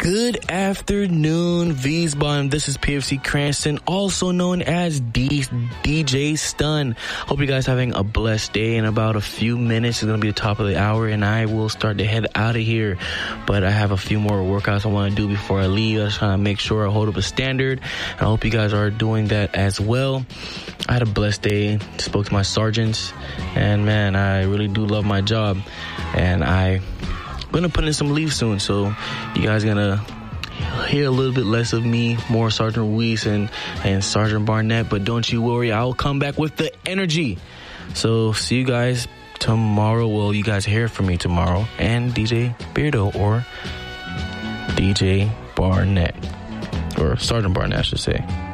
Good afternoon, Wiesbaden. This is PFC Cranston, also known as DJ Stun. Hope you guys are having a blessed day. In about a few minutes, it's going to be the top of the hour, and I will start to head out of here. But I have a few more workouts I want to do before I leave. I just trying to make sure I hold up a standard, and I hope you guys are doing that as well. I had a blessed day. Spoke to my sergeants, and man, I really do love my job, and I'm going to put in some leave soon, so you guys going to hear a little bit less of me, more Sergeant Ruiz and Sergeant Barnett, but don't you worry, I'll come back with the energy. So see you guys tomorrow. Well, you guys hear from me tomorrow, and DJ Beardo or DJ Barnett, or Sergeant Barnett, I should say.